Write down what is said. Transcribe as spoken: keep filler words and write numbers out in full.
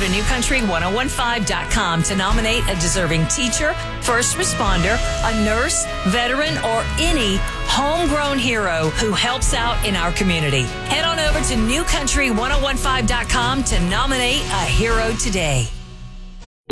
to new country ten fifteen dot com to nominate a deserving teacher, first responder, a nurse, veteran, or any homegrown hero who helps out in our community. Head on over to new country ten fifteen dot com to nominate a hero today.